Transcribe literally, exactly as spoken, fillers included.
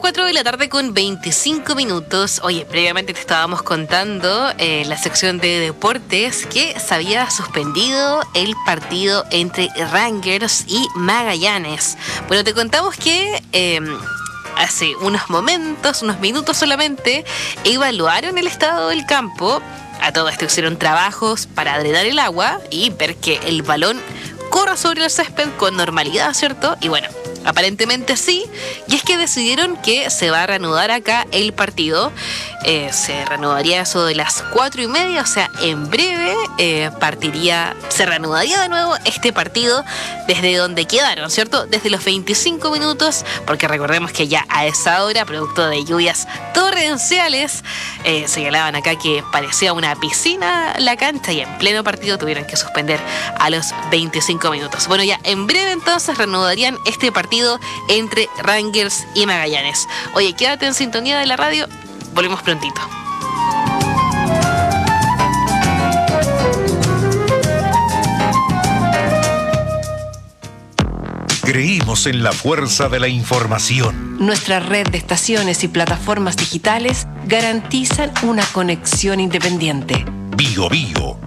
cuatro de la tarde con veinticinco minutos. Oye, previamente te estábamos contando en eh, la sección de deportes que se había suspendido el partido entre Rangers y Magallanes. Bueno, te contamos que eh, hace unos momentos, unos minutos solamente, evaluaron el estado del campo. A todo esto hicieron trabajos para drenar el agua y ver que el balón corra sobre el césped con normalidad, ¿cierto? Y bueno, aparentemente sí, y es que decidieron que se va a reanudar acá el partido. Eh, se reanudaría eso de las cuatro y media, o sea, en breve eh, partiría, se reanudaría de nuevo este partido desde donde quedaron, ¿cierto? Desde los veinticinco minutos, porque recordemos que ya a esa hora, producto de lluvias torrenciales, eh, señalaban acá que parecía una piscina la cancha y en pleno partido tuvieron que suspender a los veinticinco minutos. Bueno, ya en breve entonces reanudarían este partido entre Rangers y Magallanes. Oye, quédate en sintonía de la radio. Volvemos prontito. Creímos en la fuerza de la información. Nuestra red de estaciones y plataformas digitales garantizan una conexión independiente. Bio Bio.